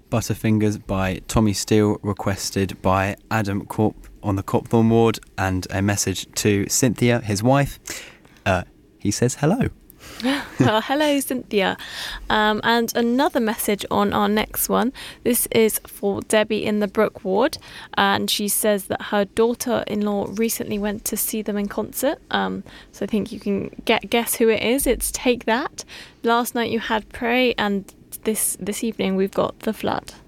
Butterfingers by Tommy Steele, requested by Adam Corp on the Copthorne ward, and a message to Cynthia, his wife. He says hello. Well, hello, Cynthia. And another message on our next one. This is for Debbie in the Brook ward, and she says that her daughter-in-law recently went to see them in concert. So I think you can guess who it is. It's Take That. Last night you had Pray, and this evening we've got The Flood.